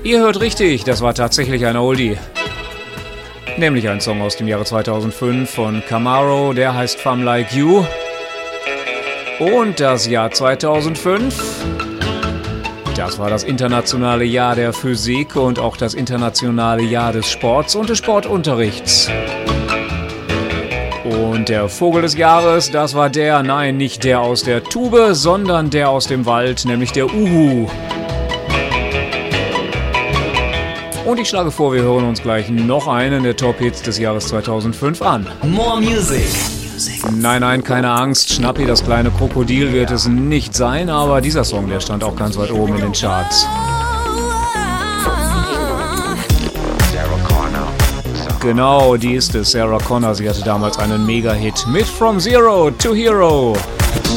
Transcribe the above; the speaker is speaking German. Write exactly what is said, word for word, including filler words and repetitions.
Ihr hört richtig, das war tatsächlich ein Oldie. Nämlich ein Song aus dem Jahre zweitausendfünf von Camaro, der heißt Femme Like You. Und das Jahr zweitausendfünf, das war das internationale Jahr der Physik und auch das internationale Jahr des Sports und des Sportunterrichts. Und der Vogel des Jahres, das war der, nein, nicht der aus der Tube, sondern der aus dem Wald, nämlich der Uhu. Und ich schlage vor, wir hören uns gleich noch einen der Top-Hits des Jahres zweitausendfünf an. More Music. Nein, nein, keine Angst, Schnappi, das kleine Krokodil wird es nicht sein, aber dieser Song, der stand auch ganz weit oben in den Charts. Genau, die ist es, Sarah Connor. Sie hatte damals einen Mega-Hit mit From Zero to Hero.